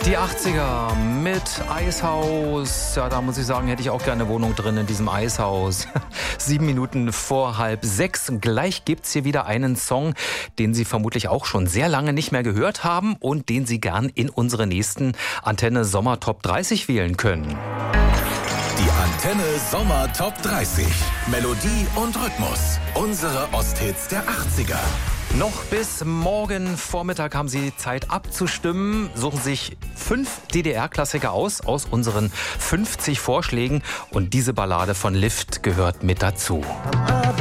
Die 80er mit Eishaus. Ja, da muss ich sagen, hätte ich auch gerne eine Wohnung drin in diesem Eishaus. 7 Minuten vor 5:30. Gleich gibt's hier wieder einen Song, den Sie vermutlich auch schon sehr lange nicht mehr gehört haben und den Sie gern in unsere nächsten Antenne Sommer Top 30 wählen können. Die Antenne Sommer Top 30. Melodie und Rhythmus. Unsere Osthits der 80er. Noch bis morgen Vormittag haben Sie Zeit abzustimmen. Suchen sich 5 DDR-Klassiker aus unseren 50 Vorschlägen. Und diese Ballade von Lift gehört mit dazu.